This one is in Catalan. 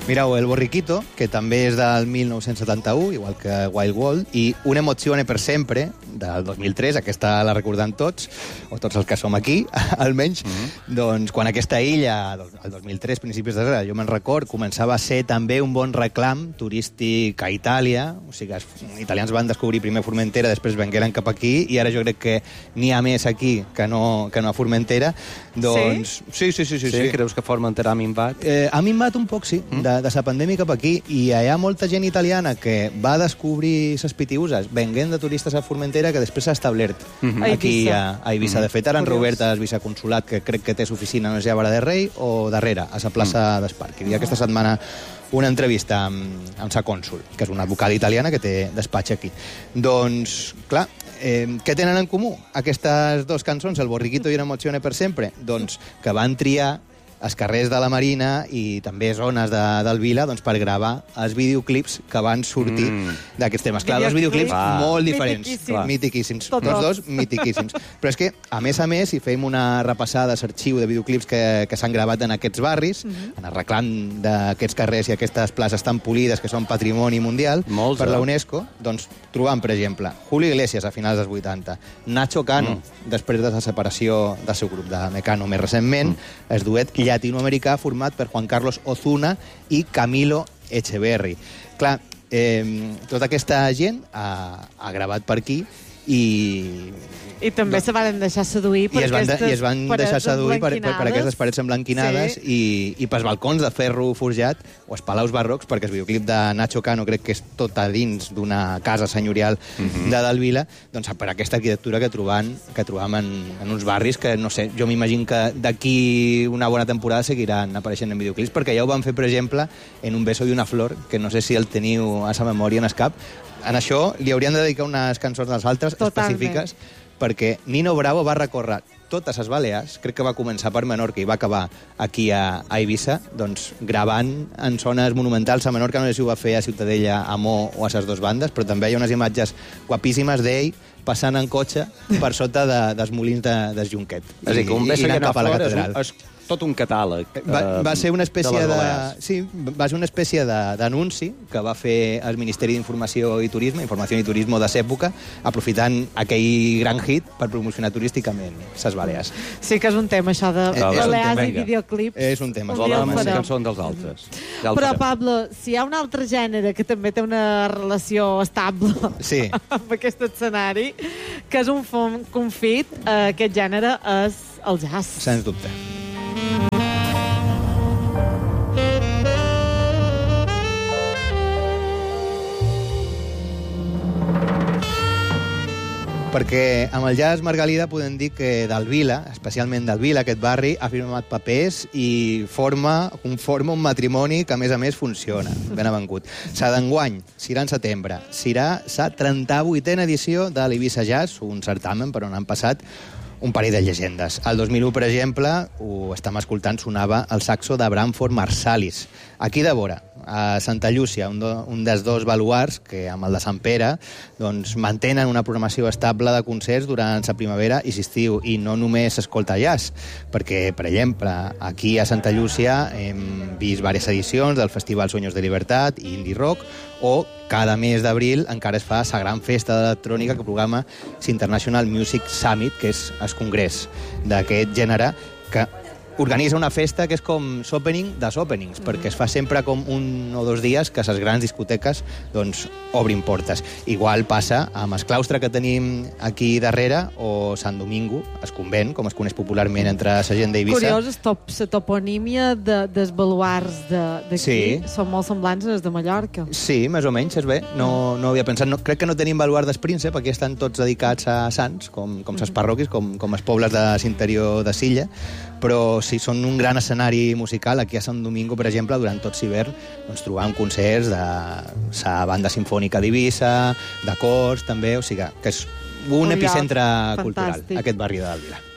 Mireu, El Borriquito, que també és del 1971, igual que Wild World, i Una emozione per sempre, del 2003, aquesta la recordem tots, o tots els que som aquí, almenys, doncs quan aquesta illa, el 2003, principis de jo me'n record, començava a ser també un bon reclam turístic a Itàlia, o sigui, els italians van descobrir primer Formentera, després vengueren cap aquí, i ara jo crec que n'hi ha més aquí que no a Formentera. Doncs, sí. Creus que Formentera ha minvat? Ha minvat un poc, sí, de la pandèmia cap aquí, i hi ha molta gent italiana que va descobrir les Pitiüses venguent de turistes a Formentera que després s'ha establert aquí a Eivissa. De fet, ara han reobert el viceconsulat, que crec que té l'oficina, no sé, a Vara de Rei o darrere, a la plaça d'Esparc. I aquesta setmana una entrevista amb sa cònsul, que és una advocada italiana que té despatx aquí. Doncs, clar, què tenen en comú aquestes dues cançons, El Borriquito i Una emozione per sempre? Doncs que van triar els carrers de la Marina i també zones del Vila doncs, per gravar els videoclips que van sortir d'aquests temes. Clar, dos videoclips molt diferents. Mitiquíssims. Tots dos mitiquíssims. Però és que, a més, si fem una repassada a l'arxiu de videoclips que s'han gravat en aquests barris, en el reclam d'aquests carrers i aquestes places tan polides que són patrimoni mundial per la UNESCO, doncs trobam, per exemple, Julio Iglesias a finals dels 80, Nacho Cano, després de la separació del seu grup de Mecano més recentment, el duet llatinoamericà format per Juan Carlos Ozuna i Camilo Echeverri. Clar, tota aquesta gent ha gravat per aquí i també se van deixar seduir per aquestes parets emblanquinades i pels balcons de ferro forjat o els palaus barrocs, perquè el videoclip de Nacho Cano crec que és tot a dins d'una casa senyorial de Dalvila, doncs per aquesta arquitectura que trobam en uns barris que, no sé, jo m'imagino que d'aquí una bona temporada seguiran apareixent en videoclips, perquè ja ho van fer, per exemple, en Un beso y una flor, que no sé si el teniu a sa memòria en el cap. En això li haurien de dedicar unes cançons dels altres específiques, perquè Nino Bravo va recórrer totes les Balears, crec que va començar per Menorca i va acabar aquí a Eivissa, doncs gravant en zones monumentals. A Menorca no sé si ho va fer a Ciutadella, a Mo o a les dues bandes, però també hi ha unes imatges guapíssimes d'ell passant en cotxe per sota dels molins de Junquet. És a dir, que Un beso i una flor és tot un catàleg va ser una espècie de les Balears. Sí, va ser una espècie d'anunci que va fer el Ministeri d'Informació i Turisme, Informació i Turisme de l'època, aprofitant aquell gran hit per promocionar turísticament les Balears. Sí que és un tema, això de Balears i videoclips. És un tema. Volem una cançó dels altres. Però, Pablo, si hi ha un altre gènere que també té una relació estable amb aquest escenari, que és un confit, aquest gènere és el jazz. Sens dubte. Perquè amb el jazz Margalida podem dir que Dalvila, especialment Dalvila, aquest barri, ha firmat papers i conforma un matrimoni que, a més, funciona. Ben avengut. Sa d'enguany, serà en setembre, serà sa 38a edició de l'Eivissa Jazz, un certamen per on han passat un parell de llegendes. El 2001, per exemple, ho estem escoltant, sonava el saxo de Branford Marsalis. Aquí de vora, a Santa Llúcia, un dels dos baluars, que amb el de Sant Pere, doncs, mantenen una programació estable de concerts durant la primavera i l'estiu, i no només s'escolta jazz, perquè, per exemple, aquí a Santa Llúcia hem vist diverses edicions del Festival Sueños de Libertad i Indie Rock, o cada mes d'abril encara es fa la gran festa d'electrònica que programa l'International Music Summit, que és el congrés d'aquest gènere, que organitza una festa que és com l'opening dels openings, perquè es fa sempre com 1 o 2 dies que les grans discoteques doncs, obrin portes. Igual passa amb el claustre que tenim aquí darrere o Sant Domingo, el convent, com es coneix popularment entre la gent d'Eivissa. Curiós, la toponímia dels baluars d'aquí són molt semblants a les de Mallorca. Sí, més o menys, és bé. No havia pensat. Crec que no tenim baluar del Príncep, aquí estan tots dedicats a sants, com les parròquies, com els pobles de l'interior de Silla, però sí, són un gran escenari musical. Aquí a Sant Domingo, per exemple, durant tot l'hivern doncs, trobam concerts de la banda sinfònica d'Eivissa, de cors, també, o sigui que és un epicentre cultural, aquest barri de Dalvila.